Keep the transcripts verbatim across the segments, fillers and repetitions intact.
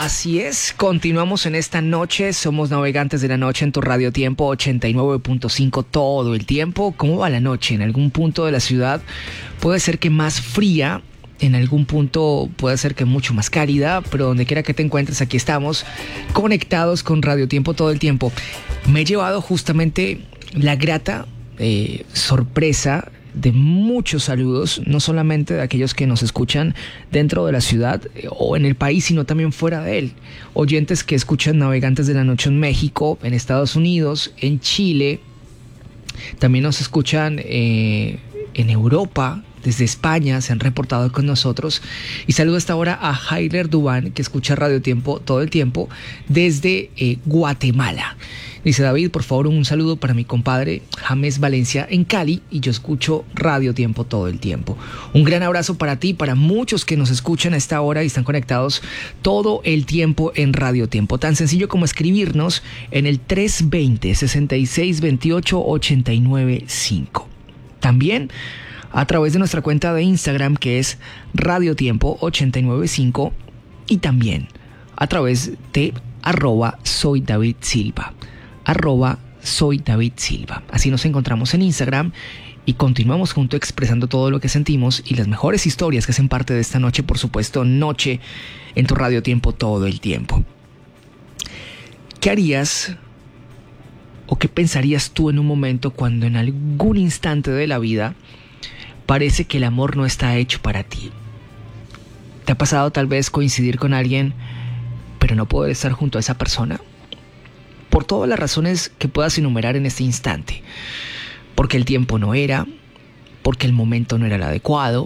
Así es, continuamos en esta noche, somos navegantes de la noche en tu Radio Tiempo ochenta y nueve punto cinco todo el tiempo. ¿Cómo va la noche? En algún punto de la ciudad puede ser que más fría, en algún punto puede ser que mucho más cálida, pero donde quiera que te encuentres, aquí estamos conectados con Radio Tiempo todo el tiempo. Me he llevado justamente la grata eh, sorpresa de muchos saludos, no solamente de aquellos que nos escuchan dentro de la ciudad eh, o en el país, sino también fuera de él. Oyentes que escuchan Navegantes de la Noche en México, en Estados Unidos, en Chile. También nos escuchan eh, en Europa, desde España, se han reportado con nosotros. Y saludo hasta ahora a Jailer Dubán, que escucha Radio Tiempo todo el tiempo, desde eh, Guatemala. Dice David, por favor, un saludo para mi compadre James Valencia en Cali, y yo escucho Radio Tiempo todo el tiempo. Un gran abrazo para ti, para muchos que nos escuchan a esta hora y están conectados todo el tiempo en Radio Tiempo. Tan sencillo como escribirnos en el tres dos cero, seis seis dos ocho, ocho nueve cinco. También a través de nuestra cuenta de Instagram, que es Radio Tiempo ochenta y nueve cinco, y también a través de arroba soy David Silva. arroba soy David Silva. Así nos encontramos en Instagram y continuamos juntos expresando todo lo que sentimos y las mejores historias que hacen parte de esta noche, por supuesto, noche en tu Radio Tiempo todo el tiempo. ¿Qué harías o qué pensarías tú en un momento cuando en algún instante de la vida parece que el amor no está hecho para ti? ¿Te ha pasado tal vez coincidir con alguien, pero no poder estar junto a esa persona? Por todas las razones que puedas enumerar en este instante. Porque el tiempo no era, porque el momento no era el adecuado,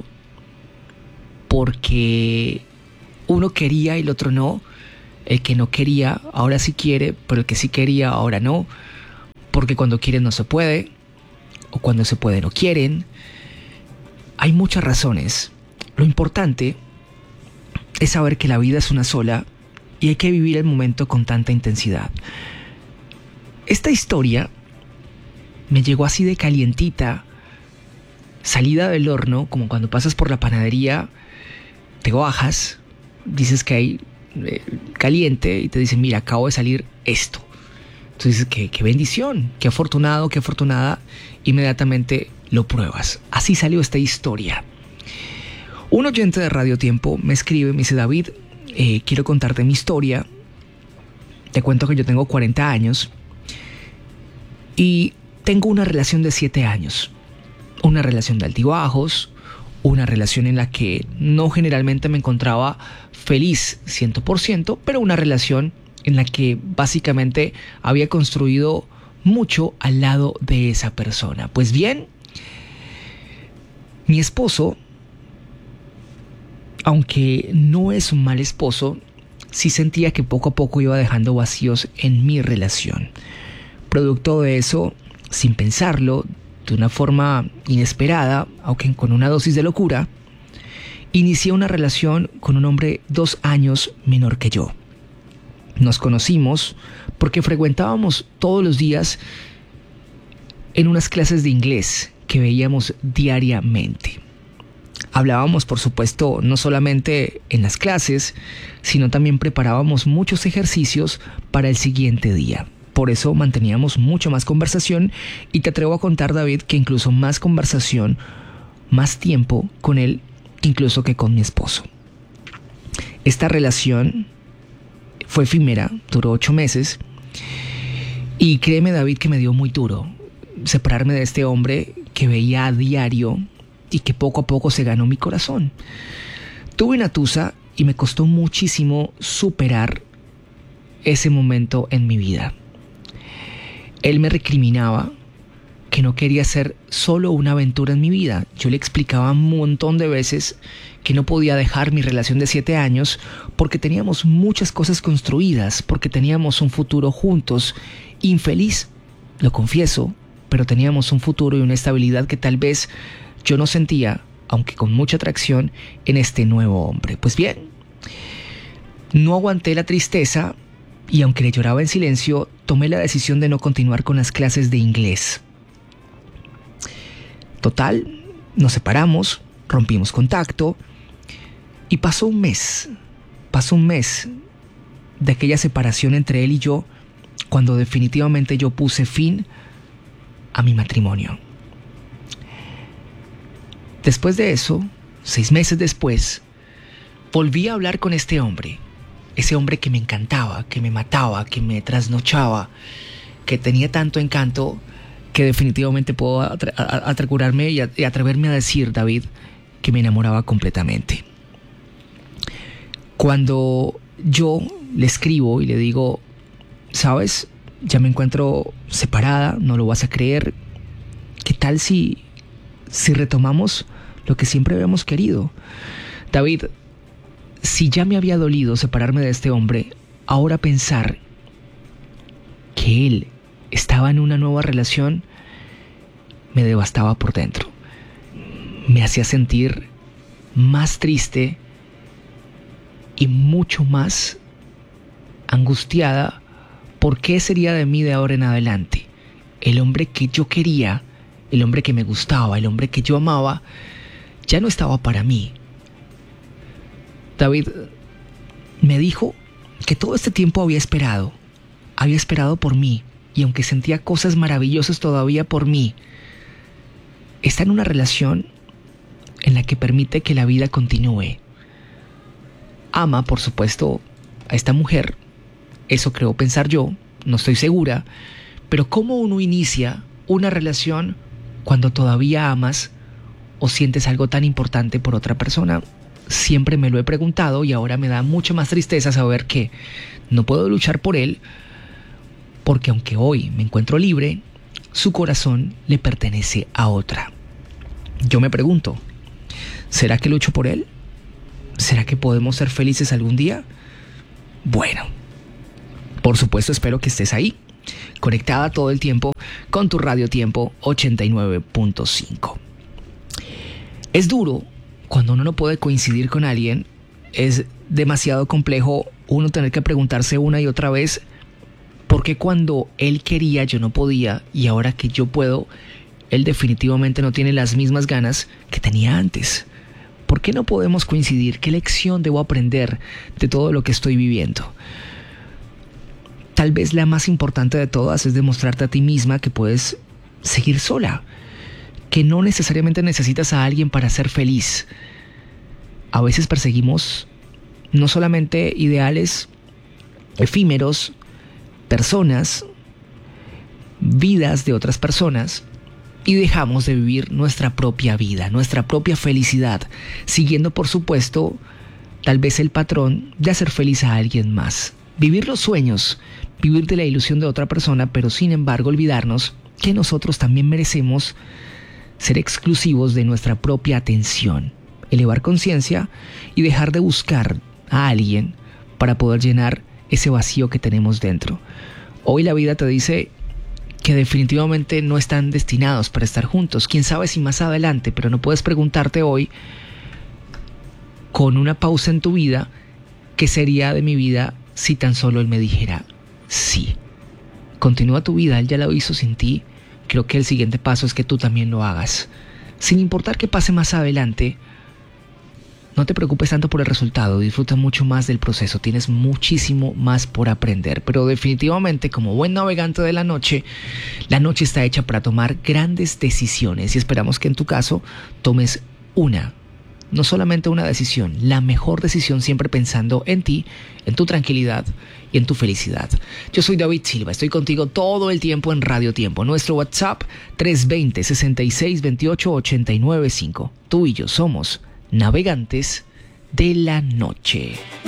porque uno quería y el otro no, el que no quería ahora sí quiere, pero el que sí quería ahora no, porque cuando quieren no se puede, o cuando se puede no quieren. Hay muchas razones. Lo importante es saber que la vida es una sola y hay que vivir el momento con tanta intensidad. Esta historia me llegó así de calientita, salida del horno, como cuando pasas por la panadería, te bajas, dices que hay eh, caliente y te dicen, mira, acabo de salir esto. Entonces dices, qué, qué bendición, qué afortunado, qué afortunada, inmediatamente lo pruebas. Así salió esta historia. Un oyente de Radio Tiempo me escribe, me dice, David, eh, quiero contarte mi historia. Te cuento que yo tengo cuarenta años y tengo una relación de siete años. Una relación de altibajos, una relación en la que no generalmente me encontraba feliz cien por ciento, pero una relación en la que básicamente había construido mucho al lado de esa persona. Pues bien, mi esposo, aunque no es un mal esposo, sí sentía que poco a poco iba dejando vacíos en mi relación. Producto de eso, sin pensarlo, de una forma inesperada, aunque con una dosis de locura, inicié una relación con un hombre dos años menor que yo. Nos conocimos porque frecuentábamos todos los días en unas clases de inglés que veíamos diariamente. Hablábamos, por supuesto, no solamente en las clases, sino también preparábamos muchos ejercicios para el siguiente día. Por eso manteníamos mucho más conversación y te atrevo a contar, David, que incluso más conversación, más tiempo con él, incluso que con mi esposo. Esta relación fue efímera, duró ocho meses y créeme, David, que me dio muy duro separarme de este hombre que veía a diario y que poco a poco se ganó mi corazón. Tuve una tusa y me costó muchísimo superar ese momento en mi vida. Él me recriminaba que no quería ser solo una aventura en mi vida. Yo le explicaba un montón de veces que no podía dejar mi relación de siete años porque teníamos muchas cosas construidas, porque teníamos un futuro juntos, infeliz, lo confieso, pero teníamos un futuro y una estabilidad que tal vez yo no sentía, aunque con mucha atracción, en este nuevo hombre. Pues bien, no aguanté la tristeza y aunque le lloraba en silencio, tomé la decisión de no continuar con las clases de inglés. Total, nos separamos, rompimos contacto y pasó un mes, pasó un mes de aquella separación entre él y yo, cuando definitivamente yo puse fin a mi matrimonio. Después de eso, seis meses después, volví a hablar con este hombre. Ese hombre que me encantaba, que me mataba, que me trasnochaba, que tenía tanto encanto que definitivamente puedo atreverme y atreverme a decir, David, que me enamoraba completamente. Cuando yo le escribo y le digo, ¿sabes? Ya me encuentro separada, no lo vas a creer. ¿Qué tal si, si retomamos lo que siempre habíamos querido? David, si ya me había dolido separarme de este hombre, ahora pensar que él estaba en una nueva relación me devastaba por dentro. Me hacía sentir más triste y mucho más angustiada. ¿Por qué sería de mí de ahora en adelante? El hombre que yo quería, el hombre que me gustaba, el hombre que yo amaba, ya no estaba para mí. David me dijo que todo este tiempo había esperado, había esperado por mí, y aunque sentía cosas maravillosas todavía por mí, está en una relación en la que permite que la vida continúe. Ama, por supuesto, a esta mujer. Eso creo pensar yo, no estoy segura. Pero ¿cómo uno inicia una relación cuando todavía amas o sientes algo tan importante por otra persona? Siempre me lo he preguntado y ahora me da mucha más tristeza saber que no puedo luchar por él, porque aunque hoy me encuentro libre, su corazón le pertenece a otra. Yo me pregunto, ¿será que lucho por él? ¿Será que podemos ser felices algún día? Bueno, por supuesto espero que estés ahí, conectada todo el tiempo con tu Radio Tiempo ochenta y nueve punto cinco. Es duro cuando uno no puede coincidir con alguien. Es demasiado complejo uno tener que preguntarse una y otra vez por qué cuando él quería yo no podía, y ahora que yo puedo, él definitivamente no tiene las mismas ganas que tenía antes. ¿Por qué no podemos coincidir? ¿Qué lección debo aprender de todo lo que estoy viviendo? Tal vez la más importante de todas es demostrarte a ti misma que puedes seguir sola, que no necesariamente necesitas a alguien para ser feliz. A veces perseguimos no solamente ideales efímeros, personas, vidas de otras personas, y dejamos de vivir nuestra propia vida, nuestra propia felicidad, siguiendo, por supuesto, tal vez el patrón de hacer feliz a alguien más. Vivir los sueños, vivir de la ilusión de otra persona, pero sin embargo olvidarnos que nosotros también merecemos ser exclusivos de nuestra propia atención, elevar conciencia y dejar de buscar a alguien para poder llenar ese vacío que tenemos dentro. Hoy la vida te dice que definitivamente no están destinados para estar juntos. Quién sabe si más adelante, pero no puedes preguntarte hoy, con una pausa en tu vida, ¿qué sería de mi vida si tan solo él me dijera sí? Continúa tu vida, él ya lo hizo sin ti. Creo que el siguiente paso es que tú también lo hagas. Sin importar qué pase más adelante, no te preocupes tanto por el resultado, disfruta mucho más del proceso, tienes muchísimo más por aprender. Pero definitivamente, como buen navegante de la noche, la noche está hecha para tomar grandes decisiones y esperamos que en tu caso tomes una, no solamente una decisión, la mejor decisión, siempre pensando en ti, en tu tranquilidad y en tu felicidad. Yo soy David Silva, estoy contigo todo el tiempo en Radio Tiempo. Nuestro WhatsApp tres dos cero, sesenta y seis veintiocho, ochenta y nueve cinco. Tú y yo somos navegantes de la noche.